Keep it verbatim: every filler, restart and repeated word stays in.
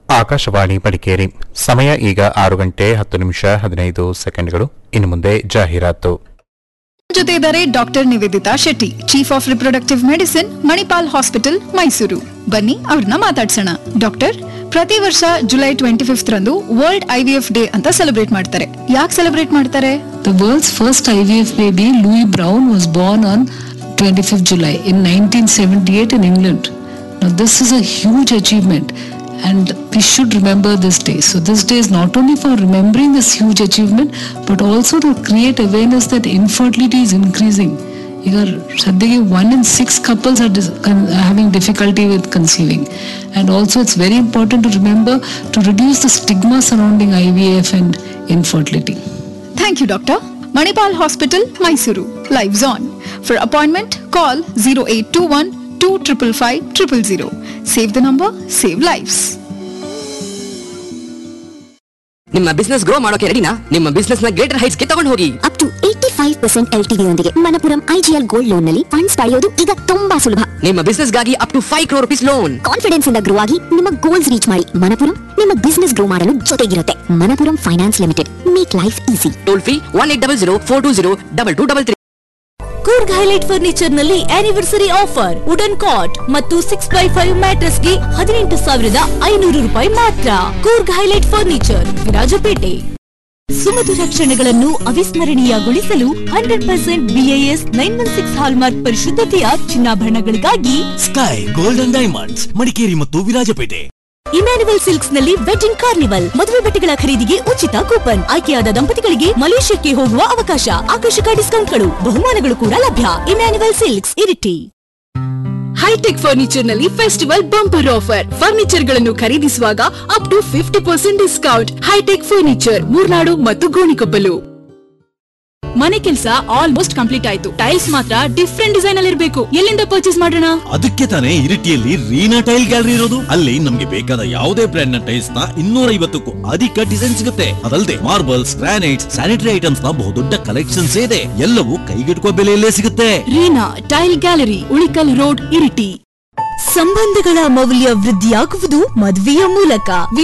ಆಕಾಶವಾಣಿ ಮಡಿಕೇರಿ. ಸಮಯ ಈಗ ಆರು ಗಂಟೆ ಹತ್ತು ನಿಮಿಷ ಹದಿನೈದು ಸೆಕೆಂಡ್ಗಳು. ಇನ್ನು ಮುಂದೆ ಜಾಹೀರಾತು. ಜೊತೆ ಇದ್ದಾರೆ doctor Nivedita Shetty, chief of reproductive medicine, Manipal hospital, Mysuru. ಬನ್ನಿ ಅವ್ರನ್ನ ಮಾತಾಡ್ಸೋಣ. ಡಾಕ್ಟರ್, ಪ್ರತಿ ವರ್ಷ ಜುಲೈ ಟ್ವೆಂಟಿ ಫಿಫ್ತ್ ರಂದು ವರ್ಲ್ಡ್ ಐವಿಎಫ್ ಡೇ ಅಂತ ಸೆಲೆಬ್ರೇಟ್ ಮಾಡ್ತಾರೆ. ಯಾಕೆ ಸೆಲೆಬ್ರೇಟ್ ಮಾಡ್ತಾರೆ? The world's first I V F baby, Louis Brown, was born on twenty-fifth July in nineteen seventy-eight in England. Now this is a huge achievement and we should remember this day. So this day is not only for remembering this huge achievement but also to create awareness that infertility is increasing. Here, sadhya one in six couples are dis- con- having difficulty with conceiving, and also it's very important to remember to reduce the stigma surrounding I V F and infertility. Thank you, Doctor. Manipal Hospital, Mysuru. Lives on. For appointment, call zero eight two one two five five five zero zero. Save the number, save lives. ನಿಮ್ಮ business grow ಮಾಡೋಕೆ ರೆಡಿನಾ? ನಿಮ್ಮ business ನ greater heights ಗೆ ತಗೊಂಡು ಹೋಗಿ. Up to eighty five percent L T V ಯೊಂದಿಗೆ Manappuram IGL gold loan ನಲ್ಲಿ ಫಂಡ್ಸ್ ಪಡೆಯೋದು ಈಗ ತುಂಬಾ ಸುಲಭ. ನಿಮ್ಮ ಬಿಸ್ನೆಸ್ ಗಾಗಿ up to five crore rupees loan. Confidence ಇಂದ ಗ್ರೋ ಆಗಿ ನಿಮ್ಮ ಗೋಲ್ಸ್ ರೀಚ್ ಮಾಡಿ. ಮಣಪುರಂ ನಿಮ್ಮ ಬಿಸ್ನೆಸ್ ಗ್ರೋ ಮಾಡಲು ಜೊತೆಗಿರುತ್ತೆ. Manappuram finance limited, make life easy. Toll free one eight double zero four two zero double two double three. Coorg highlight furniture ನಲ್ಲಿ anniversary offer. Wooden ಕಾಟ್ ಮತ್ತು six by five mattress ಗೆ ಹದಿನೆಂಟು ಸಾವಿರದ ಐನೂರು ರೂಪಾಯಿ ಮಾತ್ರ. Coorg highlight furniture, Virajpet. ಸುಮಧುರ ಕ್ಷಣಗಳನ್ನು ಅವಿಸ್ಮರಣೀಯಗೊಳಿಸಲು hundred percent BIS nine one six hallmark ಪರಿಶುದ್ಧತೆಯ ಚಿನ್ನಾಭರಣಗಳಿಗಾಗಿ sky golden diamonds, Madikeri ಮತ್ತು ವಿರಾಜಪೇಟೆ. ಇಮ್ಯಾನ್ಯುವಲ್ ಸಿಲ್ಕ್ಸ್ ನಲ್ಲಿ ವೆಡ್ಡಿಂಗ್ ಕಾರ್ನಿವಲ್, ಮದುವೆ ಬಟ್ಟೆಗಳ ಖರೀದಿಗೆ ಉಚಿತ ಕೂಪನ್, ಆಯ್ಕೆಯಾದ ದಂಪತಿಗಳಿಗೆ ಮಲೇಷ್ಯಾಕ್ಕೆ ಹೋಗುವ ಅವಕಾಶ, ಆಕರ್ಷಕ ಡಿಸ್ಕೌಂಟ್ಗಳು, ಬಹುಮಾನಗಳು ಕೂಡ ಲಭ್ಯ. Emmanuel silks, Iritty. High tech furniture ನಲ್ಲಿ ಫೆಸ್ಟಿವಲ್ ಬಂಪರ್ ಆಫರ್. ಫರ್ನಿಚರ್ ಗಳನ್ನು ಖರೀದಿಸುವಾಗ up to fifty percent discount. High tech furniture, Murnad ಮತ್ತು ಗೋಣಿಕೊಪ್ಪಲು. ಮನೆ ಕೆಲಸ ಆಲ್ಮೋಸ್ಟ್ ಕಂಪ್ಲೀಟ್ ಆಯ್ತು. ಟೈಲ್ಸ್ ಮಾತ್ರ ಡಿಫ್ರೆಂಟ್ ಡಿಸೈನ್ ಅಲ್ಲಿ ಇರಬೇಕು. ಎಲ್ಲಿಂದ ಪರ್ಚೇಸ್ ಮಾಡೋಣ? ಅದಕ್ಕೆ ತಾನೇ ಇರಿಟಿಯಲ್ಲಿ ರೀನಾ ಟೈಲ್ ಗ್ಯಾಲರಿ ಇರೋದು. ಅಲ್ಲಿ ನಮ್ಗೆ ಬೇಕಾದ ಯಾವುದೇ ಬ್ರ್ಯಾಂಡ್ ನ ಟೈಲ್ಸ್ ನ ಇನ್ನೂರ ಐವತ್ತಕ್ಕೂ ಅಧಿಕ ಡಿಸೈನ್ ಸಿಗುತ್ತೆ. ಅದಲ್ಲದೆ ಮಾರ್ಬಲ್ಸ್, ಗ್ರಾನೈಟ್ಸ್, ಸ್ಯಾನಿಟರಿ ಐಟಮ್ಸ್ ನ ಬಹುದೊಡ್ಡ ಕಲೆಕ್ಷನ್ಸ್ ಇದೆ. ಎಲ್ಲವೂ ಕೈಗೆಟುಕುವ ಬೆಲೆಯಲ್ಲೇ ಸಿಗುತ್ತೆ. Reena tail gallery, Ulikkal road, Iritty. ಸಂಬಂಧಗಳ ಮೌಲ್ಯ ವೃದ್ಧಿಯಾಗುವುದು ಮದುವೆಯ ಮೂಲಕ.